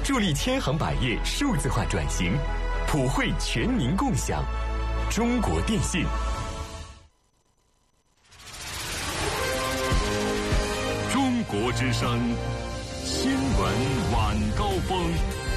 助力千行百业数字化转型，普惠全民共享。中国电信。中国之声新闻晚高峰。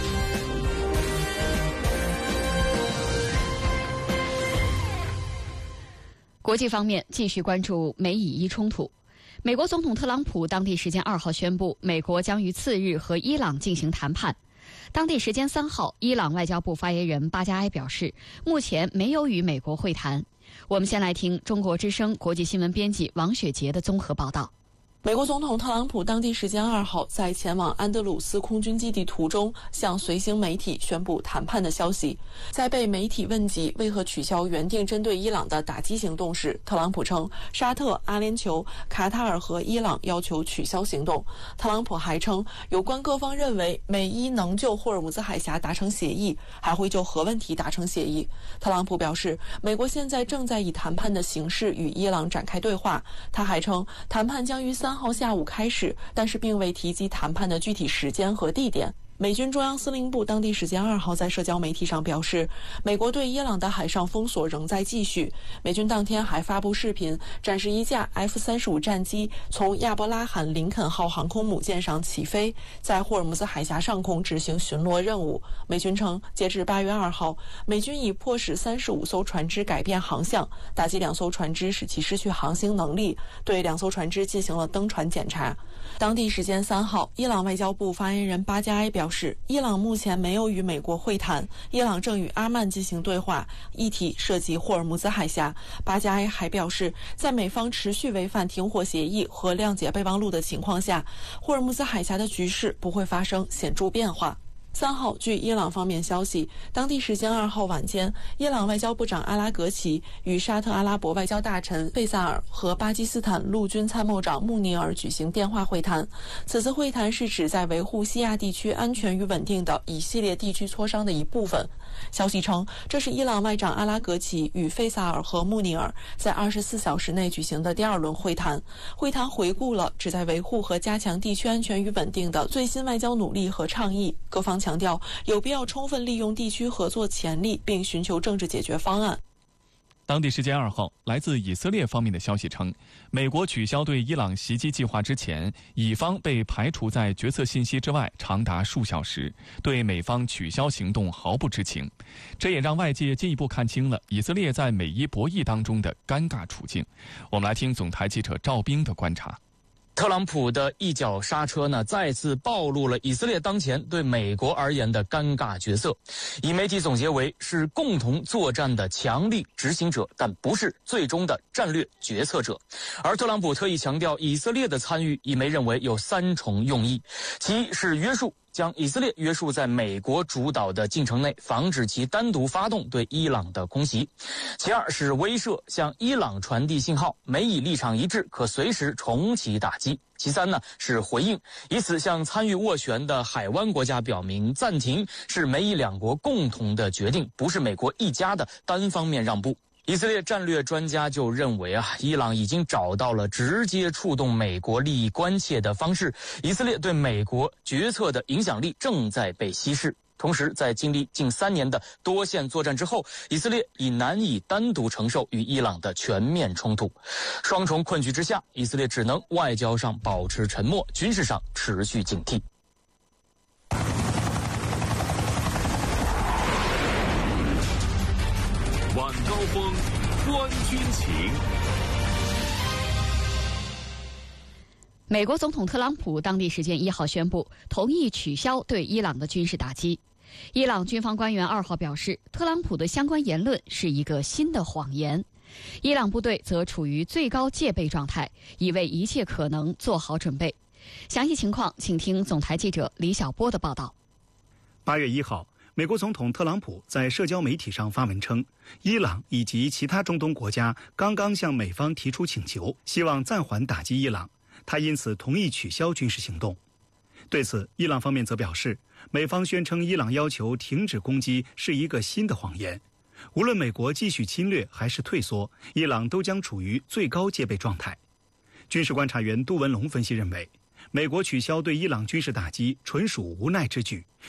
国际方面，继续关注美以伊冲突。美国总统特朗普当地时间2号宣布，美国将于次日和伊朗进行谈判。当地时间3号，伊朗外交部发言人巴加埃表示，目前没有与美国会谈。我们先来听中国之声国际新闻编辑王雪杰的综合报道。 美国总统特朗普当地时间2号在前往安德鲁斯空军基地途中，向随行媒体宣布谈判的消息。在被媒体问及为何取消原定针对伊朗的打击行动时，特朗普称沙特、阿联酋、卡塔尔和伊朗要求取消行动。特朗普还称，有关各方认为美伊能就霍尔木兹海峡达成协议，还会就核问题达成协议。特朗普表示，美国现在正在以谈判的形式与伊朗展开对话。他还称，谈判将于3号下午开始，但是并未提及谈判的具体时间和地点。美军中央司令部当地时间2号在社交媒体上表示，美国对伊朗的海上封锁仍在继续。美军当天还发布视频，展示一架 F-35战机从亚伯拉罕·林肯号航空母舰上起飞，在霍尔木兹海峡上空执行巡逻任务。美军称，截至8月2号，美军已迫使35艘船只改变航向，打击2艘船只使其失去航行能力，对2艘船只进行了登船检查。当地时间3号，伊朗外交部发言人巴加埃表示，伊朗目前没有与美国会谈，伊朗正与阿曼进行对话，议题涉及霍尔木兹海峡。巴加埃还表示，在美方持续违反停火协议和谅解备忘录的情况下，霍尔木兹海峡的局势不会发生显著变化。3号，据伊朗方面消息，当地时间2号晚间，伊朗外交部长阿拉格齐与沙特阿拉伯外交大臣费萨尔和巴基斯坦陆军参谋长穆尼尔举行电话会谈。此次会谈是指在维护西亚地区安全与稳定的一系列地区磋商的一部分。消息称，这是伊朗外长阿拉格齐与费萨尔和穆尼尔在24小时内举行的第2轮会谈。会谈回顾了旨在维护和加强地区安全与稳定的最新外交努力和倡议，各方强调有必要充分利用地区合作潜力，并寻求政治解决方案。 当地时间2号，来自以色列方面的消息称，美国取消对伊朗袭击计划之前，以方被排除在决策信息之外长达数小时，对美方取消行动毫不知情。这也让外界进一步看清了以色列在美伊博弈当中的尴尬处境。我们来听总台记者赵冰的观察。 特朗普的一脚刹车呢，再次暴露了以色列当前对美国而言的尴尬角色。以媒体总结为是共同作战的强力执行者，但不是最终的战略决策者。而特朗普特意强调，以色列的参与，以媒认为有3重用意：其一是约束，将以色列约束在美国主导的进程内，防止其单独发动对伊朗的空袭；其二是威慑，向伊朗传递信号，美以立场一致，可随时重启打击；其三呢是回应，以此向参与斡旋的海湾国家表明，暂停是美以2国共同的决定，不是美国一家的单方面让步。以色列战略专家就认为伊朗已经找到了直接触动美国利益关切的方式，以色列对美国决策的影响力正在被稀释。同时，在经历近3年的多线作战之后，以色列已难以单独承受与伊朗的全面冲突。双重困局之下，以色列只能外交上保持沉默，军事上持续警惕。 晚高峰，观军情。 美国总统特朗普当地时间1号宣布，同意取消对伊朗的军事打击。伊朗军方官员2号表示，特朗普的相关言论是一个新的谎言。伊朗部队则处于最高戒备状态，已为一切可能做好准备。详细情况，请听总台记者李晓波的报道。 8月1号，美国总统特朗普在社交媒体上发文称，伊朗以及其他中东国家刚刚向美方提出请求，希望暂缓打击伊朗，他因此同意取消军事行动。对此，伊朗方面则表示，美方宣称伊朗要求停止攻击是一个新的谎言。无论美国继续侵略还是退缩，伊朗都将处于最高戒备状态。军事观察员杜文龙分析认为，美国取消对伊朗军事打击纯属无奈之举，